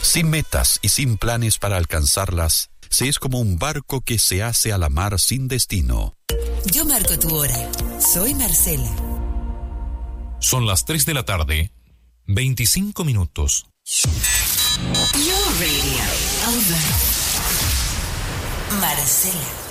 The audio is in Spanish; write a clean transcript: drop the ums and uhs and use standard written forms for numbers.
Sin metas y sin planes para alcanzarlas, se es como un barco que se hace a la mar sin destino. Yo marco tu hora. Soy Marcela. Son las 3 de la tarde, 25 minutos. Your radio. Over. Marcela.